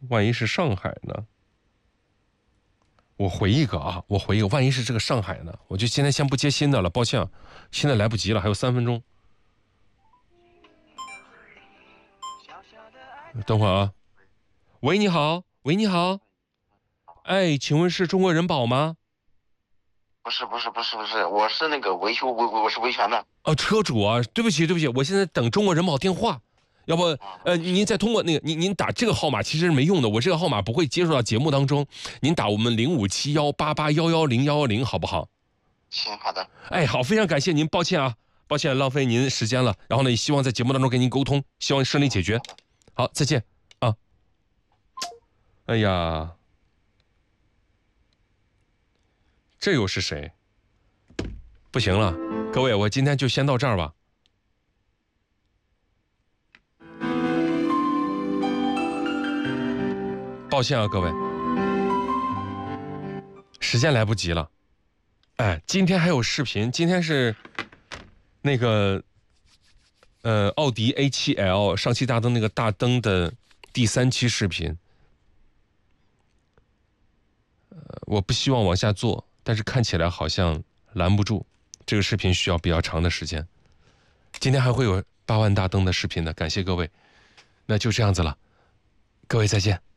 万一是上海呢？我回一个啊，万一是这个上海呢？我就今天先不接新的了，抱歉，现在来不及了，还有3分钟。等会儿啊，喂，你好，喂，你好，哎，请问是中国人保吗？ 不是，我是那个维修，我是维权的。 哦，车主啊，对不起，我现在等中国人保电话，要不您再通过那个您打这个号码其实是没用的，我这个号码不会接入到节目当中，您打我们057188110110好不好？ 行，好的。 哎，好，非常感谢您，抱歉浪费您时间了，然后呢，也希望在节目当中跟您沟通，希望顺利解决。好，再见啊！哎呀，这又是谁？不行了，各位，我今天就先到这儿吧。抱歉啊，各位，时间来不及了。哎，今天还有视频，今天是那个奥迪 A7L 上汽大灯那个大灯的第3期视频。我不希望往下做，但是看起来好像拦不住，这个视频需要比较长的时间。今天还会有8万大灯的视频的，感谢各位。那就这样子了，各位再见。